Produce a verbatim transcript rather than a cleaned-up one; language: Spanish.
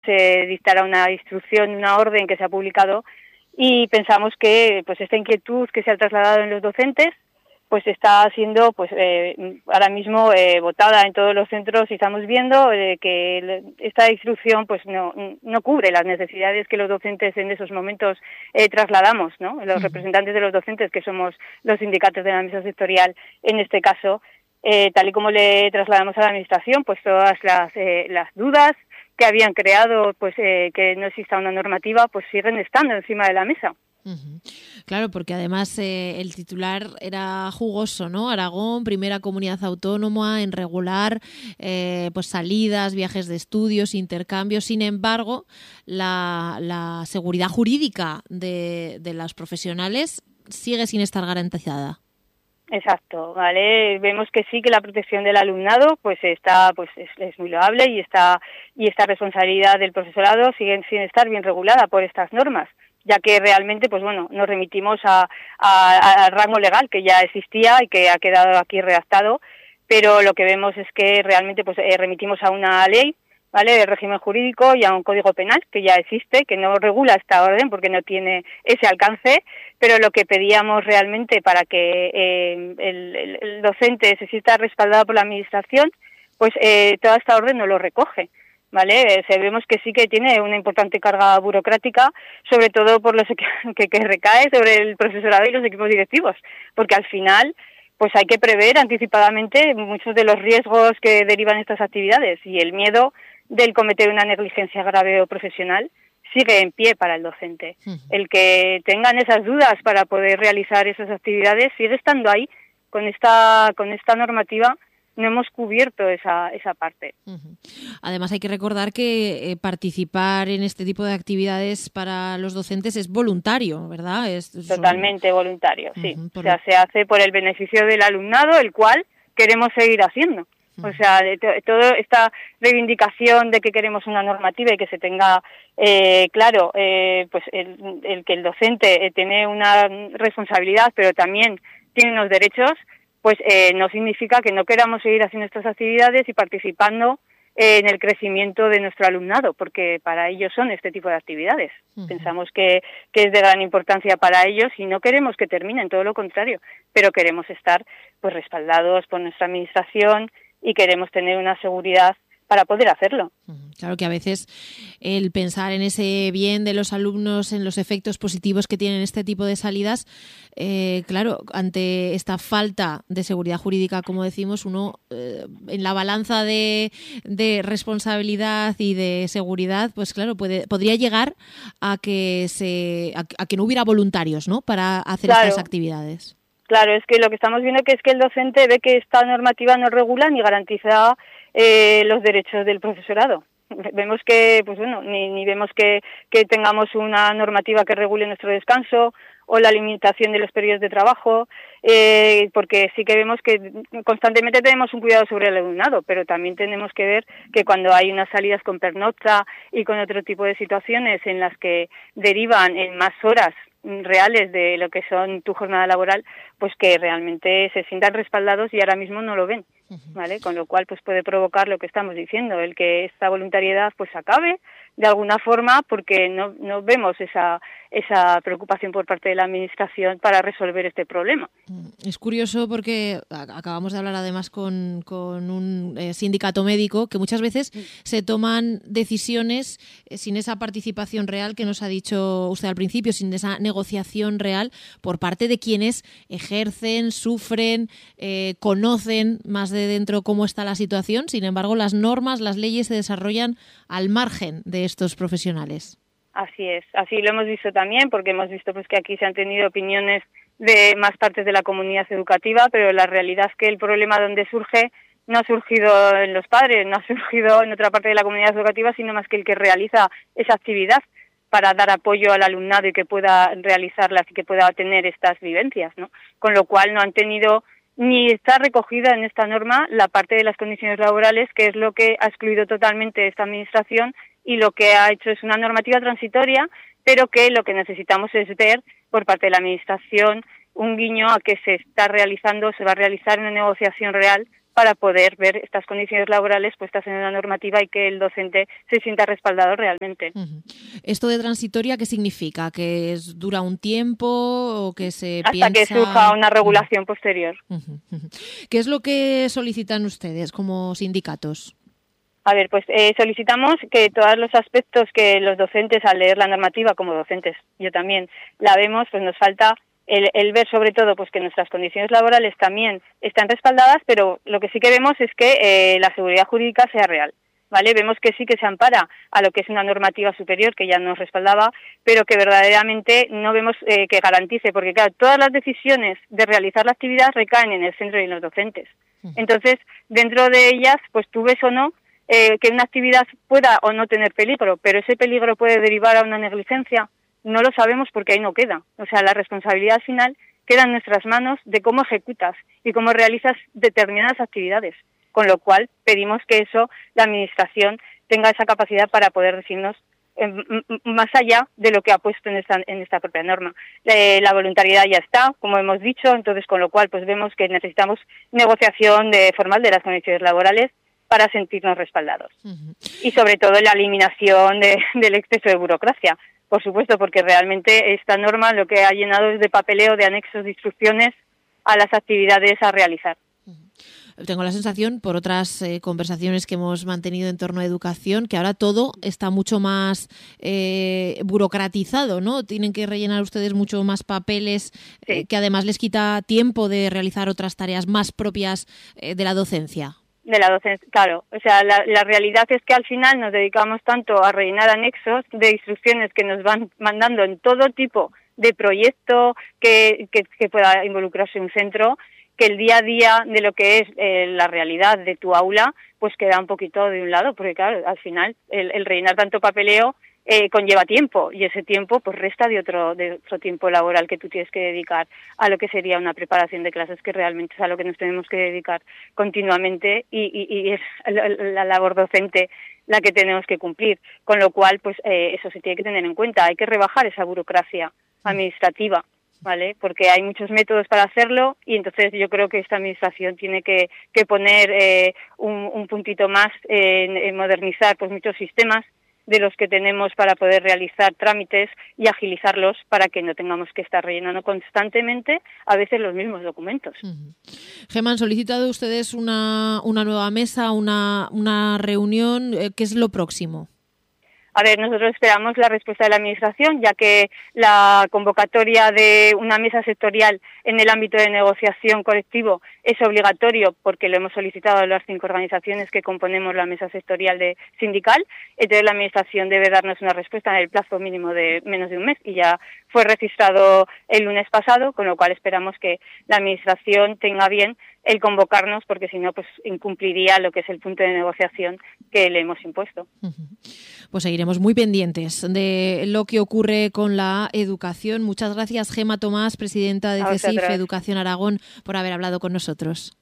se dictara una instrucción, una orden que se ha publicado, y pensamos que pues esta inquietud que se ha trasladado en los docentes pues está siendo pues eh, ahora mismo eh, votada en todos los centros, y estamos viendo eh, que esta instrucción pues no no cubre las necesidades que los docentes en esos momentos eh, trasladamos, ¿no? Los representantes de los docentes, que somos los sindicatos de la mesa sectorial en este caso, eh, tal y como le trasladamos a la administración, pues todas las eh, las dudas que habían creado pues eh, que no exista una normativa, pues siguen estando encima de la mesa. Uh-huh. Claro, porque además eh, el titular era jugoso, ¿no? Aragón, primera comunidad autónoma en regular eh, pues salidas, viajes de estudios, intercambios. Sin embargo, la, la seguridad jurídica de, de los profesionales sigue sin estar garantizada. Exacto, vale. Vemos que sí, que la protección del alumnado, pues está, pues es, es muy loable, y está y esta responsabilidad del profesorado sigue sin estar bien regulada por estas normas, ya que realmente, pues bueno, nos remitimos a, a, al rango legal que ya existía y que ha quedado aquí redactado, pero lo que vemos es que realmente pues eh, remitimos a una ley, ¿vale?, de régimen jurídico, y a un código penal que ya existe, que no regula esta orden porque no tiene ese alcance, pero lo que pedíamos realmente para que eh, el, el, el docente se sienta respaldado por la administración, pues eh, toda esta orden no lo recoge. ¿Vale? Eh, sabemos que sí que tiene una importante carga burocrática, sobre todo por lo que, que, que recae sobre el profesorado y los equipos directivos, porque al final pues hay que prever anticipadamente muchos de los riesgos que derivan estas actividades, y el miedo del cometer una negligencia grave o profesional sigue en pie para el docente. Uh-huh. El que tengan esas dudas para poder realizar esas actividades sigue estando ahí. Con esta, con esta normativa no hemos cubierto esa esa parte. Uh-huh. Además, hay que recordar que eh, participar en este tipo de actividades para los docentes es voluntario, ¿verdad? Es, Totalmente son... voluntario, sí. Uh-huh. Por... O sea, se hace por el beneficio del alumnado, el cual queremos seguir haciendo. Uh-huh. O sea, de to- toda esta reivindicación de que queremos una normativa y que se tenga eh, claro, eh, pues el, el que el docente eh, tiene una responsabilidad, pero también tiene unos derechos, pues eh, no significa que no queramos seguir haciendo estas actividades y participando eh, en el crecimiento de nuestro alumnado, porque para ellos son este tipo de actividades. Uh-huh. Pensamos que, que es de gran importancia para ellos y no queremos que terminen, todo lo contrario, pero queremos estar pues respaldados por nuestra administración y queremos tener una seguridad para poder hacerlo. Claro que a veces el pensar en ese bien de los alumnos, en los efectos positivos que tienen este tipo de salidas, eh, claro, ante esta falta de seguridad jurídica, como decimos, uno eh, en la balanza de, de responsabilidad y de seguridad, pues claro, puede podría llegar a que se a, a que no hubiera voluntarios, ¿no?, para hacer claro. estas actividades. Claro, es que lo que estamos viendo que es que el docente ve que esta normativa no regula ni garantiza eh, los derechos del profesorado. Vemos que, pues bueno, ni, ni vemos que, que tengamos una normativa que regule nuestro descanso o la limitación de los periodos de trabajo, eh, porque sí que vemos que constantemente tenemos un cuidado sobre el alumnado, pero también tenemos que ver que cuando hay unas salidas con pernocta y con otro tipo de situaciones en las que derivan en más horas reales de lo que son tu jornada laboral, pues que realmente se sientan respaldados y ahora mismo no lo ven, ¿vale? Con lo cual pues puede provocar lo que estamos diciendo, el que esta voluntariedad pues acabe de alguna forma, porque no no vemos esa esa preocupación por parte de la administración para resolver este problema. Es curioso porque acabamos de hablar además con, con un eh, sindicato médico, que muchas veces se toman decisiones eh, sin esa participación real que nos ha dicho usted al principio, sin esa negociación real por parte de quienes ejercen, sufren, eh, conocen más de dentro cómo está la situación. Sin embargo, las normas, las leyes se desarrollan al margen de estos profesionales. Así es, así lo hemos visto también, porque hemos visto pues que aquí se han tenido opiniones de más partes de la comunidad educativa, pero la realidad es que el problema donde surge no ha surgido en los padres, no ha surgido en otra parte de la comunidad educativa, sino más que el que realiza esa actividad para dar apoyo al alumnado y que pueda realizarlas y que pueda tener estas vivencias, ¿no? Con lo cual no han tenido ni está recogida en esta norma la parte de las condiciones laborales, que es lo que ha excluido totalmente esta administración, y lo que ha hecho es una normativa transitoria, pero que lo que necesitamos es ver por parte de la administración un guiño a que se está realizando, se va a realizar una negociación real para poder ver estas condiciones laborales puestas en una normativa y que el docente se sienta respaldado realmente. Uh-huh. ¿Esto de transitoria qué significa? ¿Que es, dura un tiempo o que se Hasta piensa...? que surja una regulación uh-huh. posterior. Uh-huh. Uh-huh. ¿Qué es lo que solicitan ustedes como sindicatos? A ver, pues eh, solicitamos que todos los aspectos que los docentes, al leer la normativa, como docentes, yo también la vemos, pues nos falta el, el ver sobre todo pues que nuestras condiciones laborales también están respaldadas, pero lo que sí que vemos es que eh, la seguridad jurídica sea real, ¿vale? Vemos que sí que se ampara a lo que es una normativa superior que ya nos respaldaba, pero que verdaderamente no vemos eh, que garantice, porque claro, todas las decisiones de realizar la actividad recaen en el centro y en los docentes. Entonces, dentro de ellas, pues tú ves o no Eh, que una actividad pueda o no tener peligro, pero ese peligro puede derivar a una negligencia, no lo sabemos porque ahí no queda. O sea, la responsabilidad al final queda en nuestras manos de cómo ejecutas y cómo realizas determinadas actividades, con lo cual pedimos que eso, la Administración, tenga esa capacidad para poder decirnos eh, más allá de lo que ha puesto en esta, en esta propia norma. Eh, la voluntariedad ya está, como hemos dicho, entonces con lo cual pues vemos que necesitamos negociación de, formal de las condiciones laborales para sentirnos respaldados. Uh-huh. Y sobre todo la eliminación de, del exceso de burocracia, por supuesto, porque realmente esta norma lo que ha llenado es de papeleo, de anexos, de instrucciones a las actividades a realizar. Uh-huh. Tengo la sensación, por otras eh, conversaciones que hemos mantenido en torno a educación, que ahora todo está mucho más eh, burocratizado, ¿no? Tienen que rellenar ustedes mucho más papeles, sí. eh, que además les quita tiempo de realizar otras tareas más propias eh, de la docencia. De la docencia, claro. O sea, la, la realidad es que al final nos dedicamos tanto a rellenar anexos de instrucciones que nos van mandando en todo tipo de proyecto que, que, que pueda involucrarse un centro, que el día a día de lo que es eh, la realidad de tu aula, pues queda un poquito de un lado, porque claro, al final el, el rellenar tanto papeleo Eh, conlleva tiempo y ese tiempo pues resta de otro de otro tiempo laboral que tú tienes que dedicar a lo que sería una preparación de clases, que realmente es a lo que nos tenemos que dedicar continuamente y, y, y es la, la labor docente la que tenemos que cumplir, con lo cual pues eh, eso se tiene que tener en cuenta. Hay que rebajar esa burocracia administrativa, ¿vale? Porque hay muchos métodos para hacerlo y entonces yo creo que esta administración tiene que, que poner eh, un, un puntito más en, en modernizar pues muchos sistemas de los que tenemos para poder realizar trámites y agilizarlos para que no tengamos que estar rellenando constantemente a veces los mismos documentos. Uh-huh. Gemma, ¿han solicitado ustedes una, una nueva mesa, una, una reunión? ¿Qué es lo próximo? A ver, nosotros esperamos la respuesta de la Administración, ya que la convocatoria de una mesa sectorial en el ámbito de negociación colectivo es obligatorio porque lo hemos solicitado a las cinco organizaciones que componemos la mesa sectorial de sindical. Entonces la Administración debe darnos una respuesta en el plazo mínimo de menos de un mes y ya fue registrado el lunes pasado, con lo cual esperamos que la Administración tenga bien el convocarnos, porque si no, pues incumpliría lo que es el punto de negociación que le hemos impuesto. Pues seguiremos muy pendientes de lo que ocurre con la educación. Muchas gracias, Gemma Tomás, presidenta de CESIF Educación Aragón, por haber hablado con nosotros.